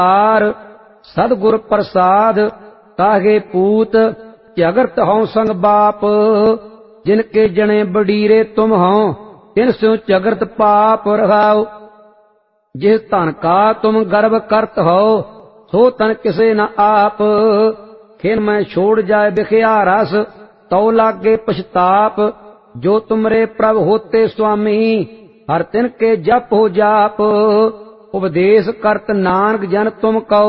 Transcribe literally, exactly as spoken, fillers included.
Are सदगुर प्रसाद तागे पूत जगत हौ संग बाप जिनके जने बडीरे तुम हो तिन स्यो जगत पाप रहाओ। जिस धन का तुम गर्व करत हो सो तन किसे न आप खिन मैं छोड़ जाए बिखया रस तो लागे पछताप। जो तुमरे प्रभ होते स्वामी हर तिन के जप हो जाप उपदेश करत नानक जन तुम कहो